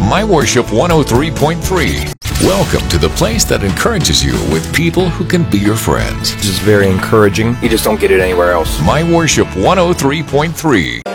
My Worship 103.3. Welcome to the place that encourages you with people who can be your friends. This is very encouraging. You just don't get it anywhere else. My Worship 103.3.